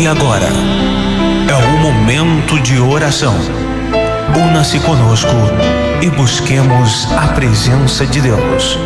agora é o momento de oração. Una-se conosco e busquemos a presença de Deus.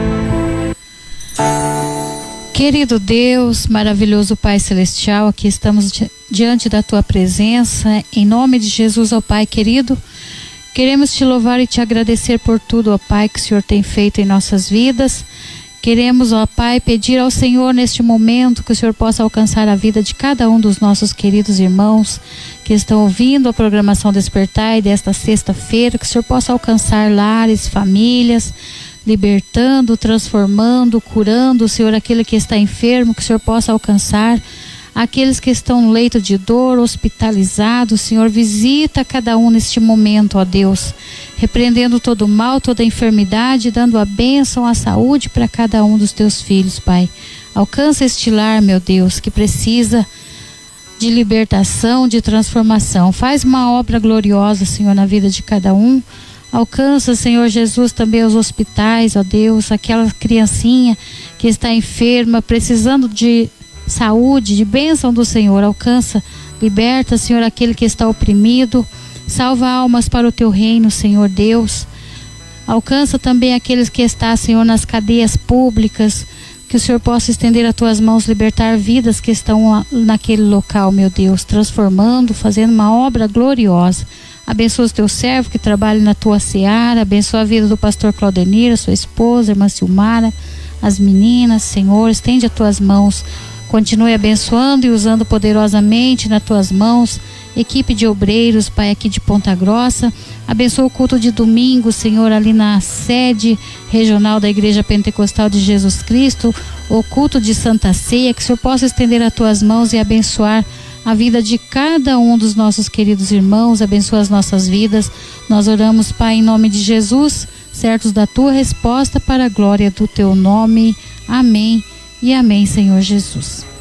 Querido Deus, maravilhoso Pai Celestial, aqui estamos diante da Tua presença, em nome de Jesus, ó Pai querido. Queremos Te louvar e Te agradecer por tudo, ó Pai, que o Senhor tem feito em nossas vidas. Queremos, ó Pai, pedir ao Senhor neste momento que o Senhor possa alcançar a vida de cada um dos nossos queridos irmãos que estão ouvindo a programação Despertar desta sexta-feira, que o Senhor possa alcançar lares, famílias, libertando, transformando, curando, Senhor, aquele que está enfermo, que o Senhor possa alcançar aqueles que estão no leito de dor, hospitalizados. Senhor, visita cada um neste momento, ó Deus, repreendendo todo o mal, toda a enfermidade, dando a bênção, a saúde para cada um dos teus filhos, Pai. Alcança este lar, meu Deus, que precisa de libertação, de transformação. Faz uma obra gloriosa, Senhor, na vida de cada um. Alcança, Senhor Jesus, também os hospitais, ó Deus, aquela criancinha que está enferma, precisando de saúde, de bênção do Senhor. Alcança, liberta, Senhor, aquele que está oprimido. Salva almas para o Teu reino, Senhor Deus. Alcança também aqueles que estão, Senhor, nas cadeias públicas. Que o Senhor possa estender as Tuas mãos, libertar vidas que estão naquele local, meu Deus, transformando, fazendo uma obra gloriosa. Abençoa os Teus servos que trabalham na Tua seara. Abençoa a vida do pastor Claudenir, a sua esposa, a irmã Silmara, as meninas, Senhor, estende as Tuas mãos. Continue abençoando e usando poderosamente nas Tuas mãos, equipe de obreiros, Pai, aqui de Ponta Grossa. Abençoa o culto de domingo, Senhor, ali na sede regional da Igreja Pentecostal de Jesus Cristo, o culto de Santa Ceia, que o Senhor possa estender as Tuas mãos e abençoar a vida de cada um dos nossos queridos irmãos. Abençoa as nossas vidas. Nós oramos, Pai, em nome de Jesus, certos da Tua resposta para a glória do Teu nome. Amém e amém, Senhor Jesus.